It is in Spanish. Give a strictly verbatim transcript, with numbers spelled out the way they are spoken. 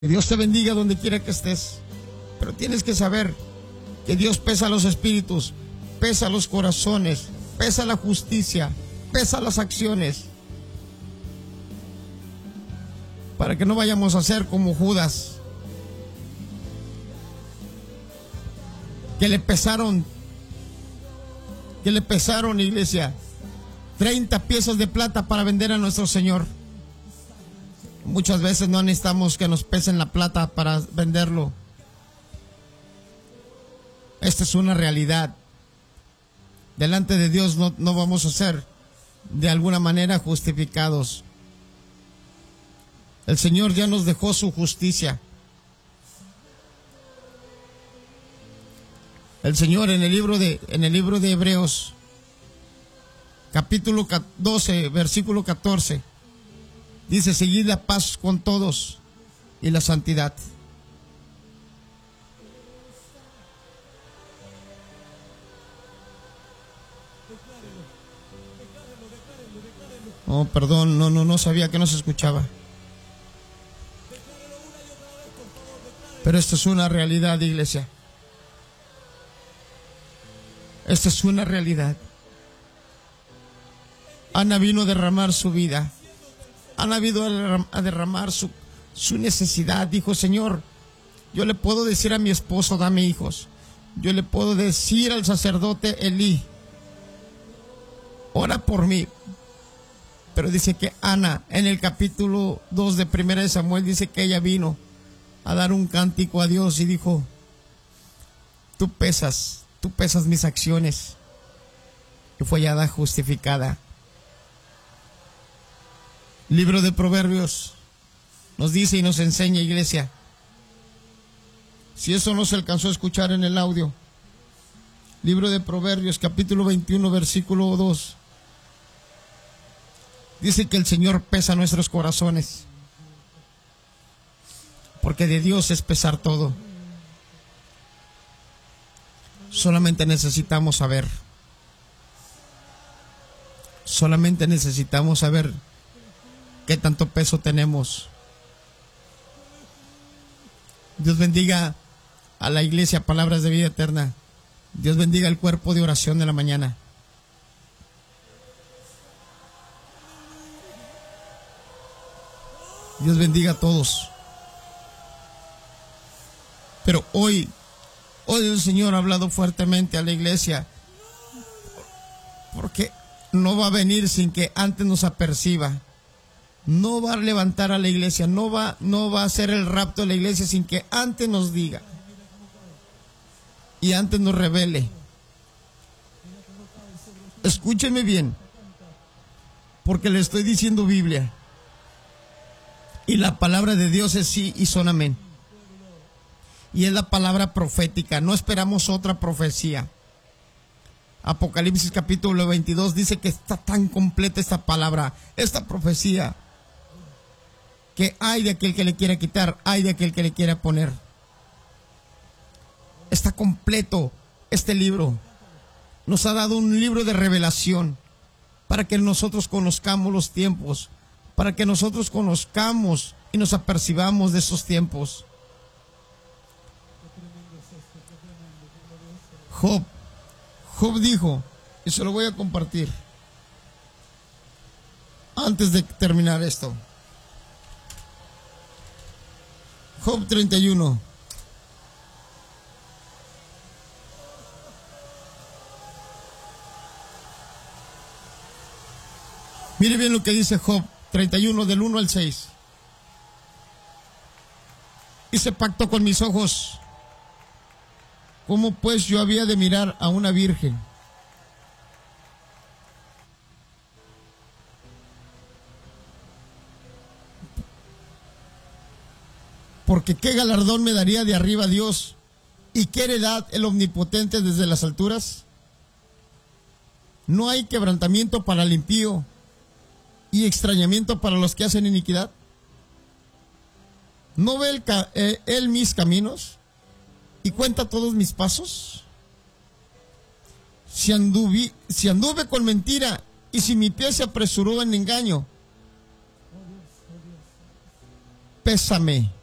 Que Dios te bendiga donde quiera que estés. Pero tienes que saber que Dios pesa los espíritus, pesa los corazones, pesa la justicia, pesa las acciones. Para que no vayamos a ser como Judas, que le pesaron, que le pesaron, iglesia, treinta piezas de plata para vender a nuestro Señor. Muchas veces no necesitamos que nos pesen la plata para venderlo. Esta es una realidad. Delante de Dios no, no vamos a ser de alguna manera justificados. El Señor ya nos dejó su justicia. El Señor en el libro de, en el libro de Hebreos, capítulo doce, versículo catorce, dice: seguid la paz con todos y la santidad. Oh, perdón, no, no, no sabía que no se escuchaba. Pero esto es una realidad, iglesia. Esta es una realidad. Ana vino a derramar su vida. Ana vino a derramar su, su necesidad. Dijo: Señor, yo le puedo decir a mi esposo, dame hijos. Yo le puedo decir al sacerdote Elí, ora por mí. Pero dice que Ana, en el capítulo dos de Primera de Samuel, dice que ella vino a dar un cántico a Dios y dijo: tú pesas, tú pesas mis acciones. Y fue hallada justificada. Libro de Proverbios nos dice y nos enseña, iglesia, si eso no se alcanzó a escuchar en el audio, libro de Proverbios, capítulo veintiuno, versículo dos, dice que el Señor pesa nuestros corazones, porque de Dios es pesar todo. Solamente necesitamos saber, solamente necesitamos saber qué tanto peso tenemos. Dios bendiga a la iglesia Palabras de Vida Eterna. Dios bendiga el cuerpo de oración de la mañana. Dios bendiga a todos. Pero hoy, hoy el Señor ha hablado fuertemente a la iglesia, porque no va a venir sin que antes nos aperciba. No va a levantar a la iglesia, no va, no va a hacer el rapto de la iglesia sin que antes nos diga y antes nos revele. Escúcheme bien, porque le estoy diciendo Biblia, y la palabra de Dios es sí y son amén. Y es la palabra profética, no esperamos otra profecía. Apocalipsis capítulo veintidós dice que está tan completa esta palabra, esta profecía, que hay de aquel que le quiera quitar, hay de aquel que le quiera poner. Está completo este libro. Nos ha dado un libro de revelación para que nosotros conozcamos los tiempos, para que nosotros conozcamos y nos apercibamos de esos tiempos. Job, Job dijo, y se lo voy a compartir antes de terminar esto. Job treinta y uno. Mire bien lo que dice Job treinta y uno, del uno al seis. Hice pacto con mis ojos. ¿Cómo pues yo había de mirar a una virgen? Porque qué galardón me daría de arriba Dios, y qué heredad el omnipotente desde las alturas. No hay quebrantamiento para el impío y extrañamiento para los que hacen iniquidad. ¿No ve él, eh, él mis caminos y cuenta todos mis pasos? Si anduve, si anduve con mentira, y si mi pie se apresuró en engaño, pésame